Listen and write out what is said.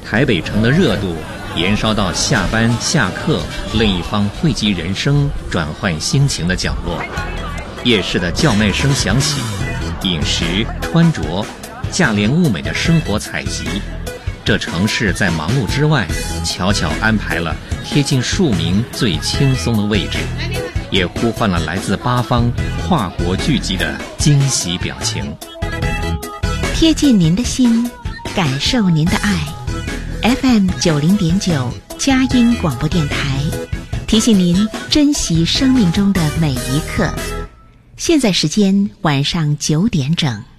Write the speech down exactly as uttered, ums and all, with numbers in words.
台北城的热度延烧到下班下课另一方汇集人生转换心情的角落。夜市的叫卖声响起，饮食穿着价廉物美的生活采集，这城市在忙碌之外悄悄安排了贴近庶民最轻松的位置，也呼唤了来自八方跨国聚集的惊喜表情。 贴近您的心，感受您的爱。 F M 九零点九佳音广播电台提醒您珍惜生命中的每一刻。现在时间晚上九点整。